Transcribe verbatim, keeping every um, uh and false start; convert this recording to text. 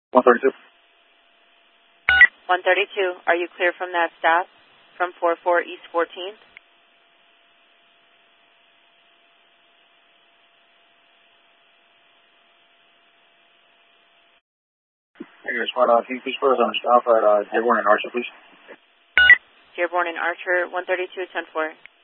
one thirty-two. one thirty-two, are you clear from that stop from four four East fourteenth? Here's one, uh, can you please put us on stop at, uh, Dearborn and Archer, please? Dearborn and Archer, one thirty-two, ten four.